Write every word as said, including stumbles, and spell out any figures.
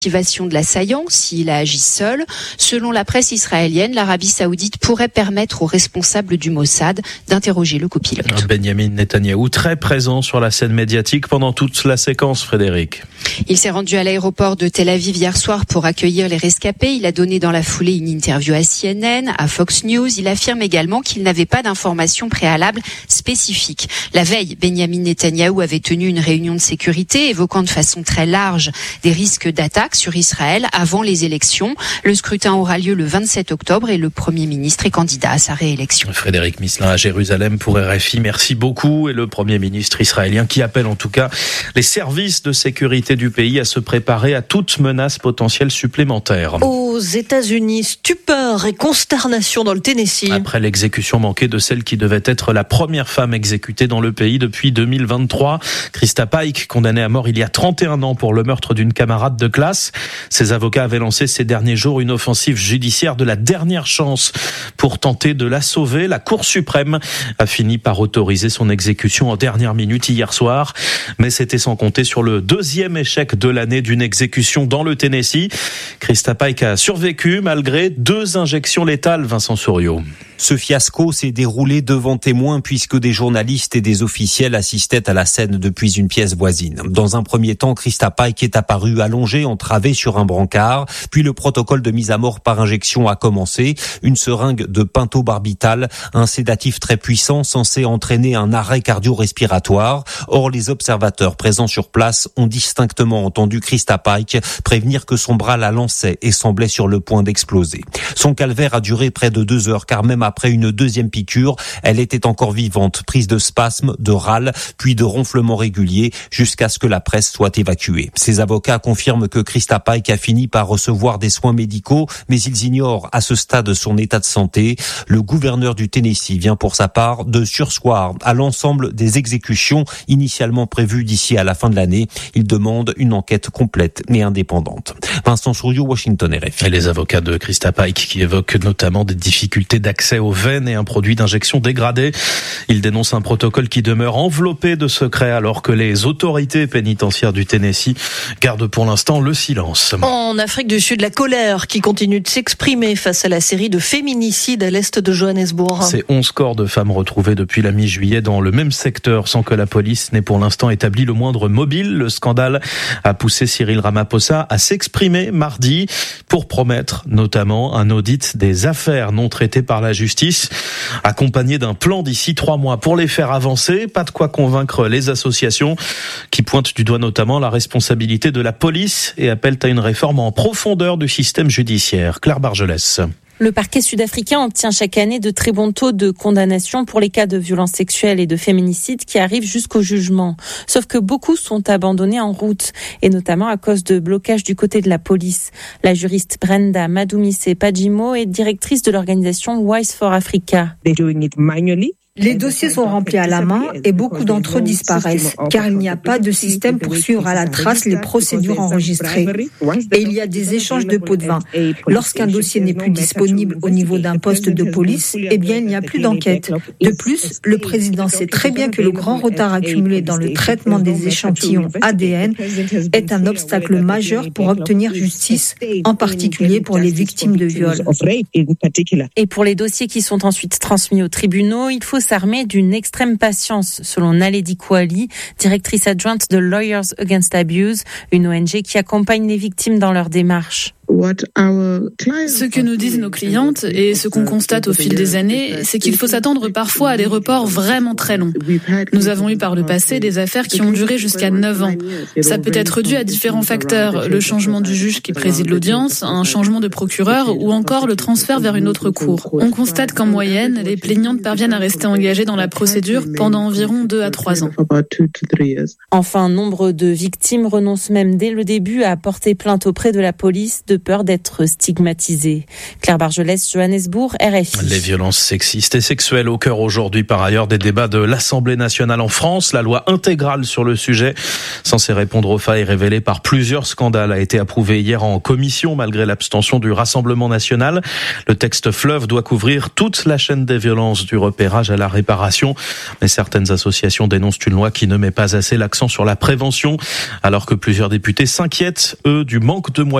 motivation de l'assaillant s'il a agi seul. Selon la presse israélienne, l'Arabie saoudite pourrait permettre aux responsables du Mossad d'interroger le copilote. Benjamin Netanyahou, très présent sur la scène médiatique pendant toute la séquence, Frédéric. Il s'est rendu à l'aéroport de Tel Aviv hier soir pour accueillir les rescapés. Il a donné dans la foulée une interview à C N N, à Fox News. Il affirme également qu'il n'avait pas d'informations préalables spécifiques. La veille, Benjamin Netanyahou avait tenu une réunion de sécurité évoquant de façon très large des risques d'attaque sur Israël avant les élections. Le scrutin aura lieu le vingt-sept octobre et le Premier ministre est candidat à sa réélection. Frédéric Misselin à Jérusalem pour R F I, merci beaucoup. Et le Premier ministre israélien qui appelle en tout cas les services de sécurité du pays à se préparer à toute menace potentielle supplémentaire. Aux États-Unis, stupeur et consternation dans le Tennessee. Après l'exécution manquée de celle qui devait être la première femme exécutée dans le pays depuis deux mille vingt-trois, Krista Pike, condamnée à mort il y a trente et un ans pour le meurtre d'une camarade de classe. Ses avocats avaient lancé ces derniers jours une offensive judiciaire de la dernière chance pour tenter de la sauver. La Cour suprême a fini par autoriser son exécution en dernière minute hier soir. Mais c'était sans compter sur le deuxième échec de l'année d'une exécution dans le Tennessee. Krista Pike a survécu malgré deux injections létales, Vincent Souriau. Ce fiasco s'est déroulé devant témoins puisque des journalistes et des officiels assistaient à la scène depuis une pièce voisine. Dans un premier temps, Krista Pike est apparue allongée, entravée sur un brancard. Puis le protocole de mise à mort par injection a commencé. Une seringue de pentobarbital, un sédatif très puissant censé entraîner un arrêt cardio-respiratoire. Or, les observateurs présents sur place ont distinctement entendu Krista Pike prévenir que son bras la lançait et semblait sur le point d'exploser. Son calvaire a duré près de deux heures car même après une deuxième piqûre, elle était encore vivante, prise de spasmes, de râles, puis de ronflements réguliers jusqu'à ce que la presse soit évacuée. Ses avocats confirment que Krista Pike a fini par recevoir des soins médicaux, mais ils ignorent à ce stade son état de santé. Le gouverneur du Tennessee vient pour sa part de surseoir à l'ensemble des exécutions initialement prévues d'ici à la fin de l'année. Il demande une enquête complète mais indépendante. Vincent Souriau, Washington, R F I. Et les avocats de Krista Pike qui évoquent notamment des difficultés d'accès aux veines et un produit d'injection dégradé. Ils dénoncent un protocole qui demeure enveloppé de secrets alors que les autorités pénitentiaires du Tennessee gardent pour l'instant le silence. En Afrique du Sud, la colère qui continue de s'exprimer face à la série de féminicides à l'est de Johannesburg. C'est onze corps de femmes retrouvés depuis la mi-juillet dans le même secteur sans que la police n'ait pour l'instant établi le moindre mobile. Le scandale a poussé Cyril Ramaphosa à s'exprimer mardi pour promettre notamment un audit des affaires non traitées par la justice, accompagné d'un plan d'ici trois mois pour les faire avancer. Pas de quoi convaincre les associations qui pointent du doigt notamment la responsabilité de la police et appellent à une réforme en profondeur du système judiciaire. Claire Bargelès. Le parquet sud-africain obtient chaque année de très bons taux de condamnation pour les cas de violences sexuelles et de féminicides qui arrivent jusqu'au jugement. Sauf que beaucoup sont abandonnés en route, et notamment à cause de blocages du côté de la police. La juriste Brenda Madumise-Pajimo est directrice de l'organisation Wise for Africa. Les dossiers sont remplis à la main et beaucoup d'entre eux disparaissent, car il n'y a pas de système pour suivre à la trace les procédures enregistrées. Et il y a des échanges de pots de vin. Lorsqu'un dossier n'est plus disponible au niveau d'un poste de police, eh bien il n'y a plus d'enquête. De plus, le président sait très bien que le grand retard accumulé dans le traitement des échantillons A D N est un obstacle majeur pour obtenir justice, en particulier pour les victimes de viol. Et pour les dossiers qui sont ensuite transmis aux tribunaux, il faut s'armer d'une extrême patience, selon Naledi Kouali, directrice adjointe de Lawyers Against Abuse, une O N G qui accompagne les victimes dans leur démarche. Ce que nous disent nos clientes et ce qu'on constate au fil des années, c'est qu'il faut s'attendre parfois à des reports vraiment très longs. Nous avons eu par le passé des affaires qui ont duré jusqu'à neuf ans. Ça peut être dû à différents facteurs, le changement du juge qui préside l'audience, un changement de procureur ou encore le transfert vers une autre cour. On constate qu'en moyenne, les plaignantes parviennent à rester engagées dans la procédure pendant environ deux à trois ans. Enfin, nombre de victimes renoncent même dès le début à porter plainte auprès de la police, de peur d'être stigmatisés. Claire Bargelès, Johannesburg, R F I. Les violences sexistes et sexuelles au cœur aujourd'hui par ailleurs des débats de l'Assemblée nationale en France. La loi intégrale sur le sujet, censée répondre aux failles révélées par plusieurs scandales, a été approuvée hier en commission malgré l'abstention du Rassemblement national. Le texte fleuve doit couvrir toute la chaîne des violences, du repérage à la réparation. Mais certaines associations dénoncent une loi qui ne met pas assez l'accent sur la prévention, alors que plusieurs députés s'inquiètent, eux, du manque de moyens